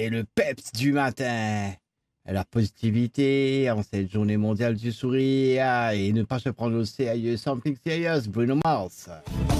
et le peps du matin. La positivité en cette journée mondiale du sourire et ne pas se prendre au sérieux, something serious, Bruno Mars.